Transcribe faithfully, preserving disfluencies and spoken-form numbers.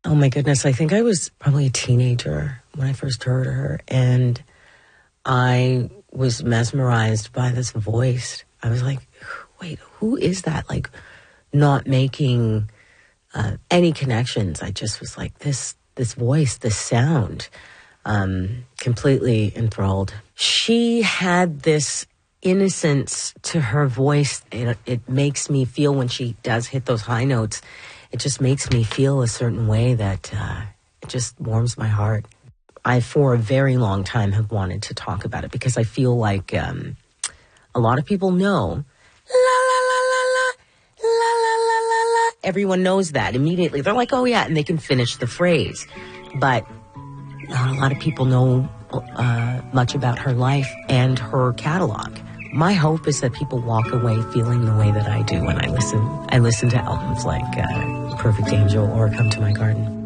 Oh my goodness, I think I was probably a teenager when I first heard her, and I was mesmerized by this voice. I was like, wait, who is that? Like, not making uh, any connections. I just was like, this this voice, this sound, um, completely enthralled. She had this innocence to her voice. It, it makes me feel, when she does hit those high notes, it just makes me feel a certain way that uh, it just warms my heart. I, for a very long time, have wanted to talk about it because I feel like um, a lot of people know, la, la, la, la, la, la, la, la, la, la. Everyone knows that immediately. They're like, oh, yeah, and they can finish the phrase. But not a lot of people know uh, much about her life and her catalog. My hope is that people walk away feeling the way that I do when I listen. I listen to albums like uh, Perfect Angel or Come to My Garden.